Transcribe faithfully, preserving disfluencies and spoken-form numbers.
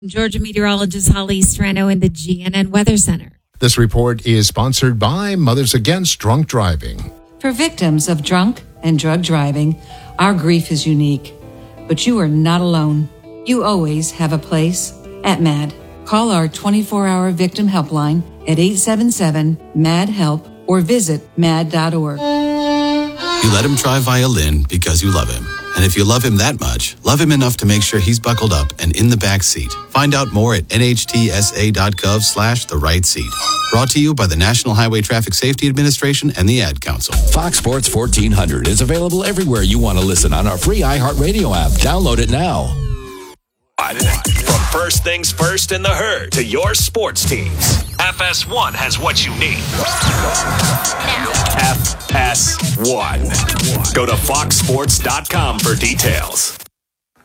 Georgia meteorologist Holly Strano in the G N N Weather Center. This report is sponsored by Mothers Against Drunk Driving. For victims of drunk and drug driving, our grief is unique. But you are not alone. You always have a place at M A D. Call our twenty-four hour victim helpline at eight seven seven, M A D, HELP or visit M A D dot org. You let him try violin because you love him. And if you love him that much, love him enough to make sure he's buckled up and in the back seat. Find out more at N H T S A dot gov slash the right seat. Brought to you by the National Highway Traffic Safety Administration and the Ad Council. Fox Sports fourteen hundred is available everywhere you want to listen on our free iHeartRadio app. Download it now. From first things first in the herd to your sports teams, F S one has what you need. F S one. Go to fox sports dot com for details.